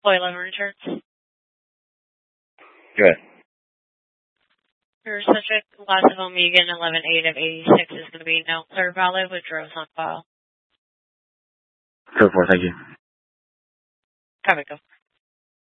Boy 11 returns. Good. Your subject, loss of Omega 11.8 of 86 is going to be no clear valid with droves on file. Go for it, thank you. Copy, go.